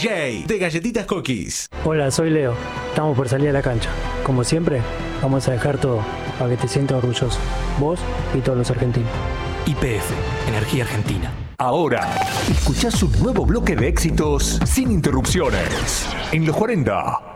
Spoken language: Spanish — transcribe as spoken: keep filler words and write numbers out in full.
J de Galletitas Cookies. Hola, soy Leo. Estamos por salir a la cancha. Como siempre, vamos a dejar todo para que te sientas orgulloso. Vos y todos los argentinos. Y P F, Energía Argentina. Ahora, escuchás un nuevo bloque de éxitos sin interrupciones. En los cuarenta.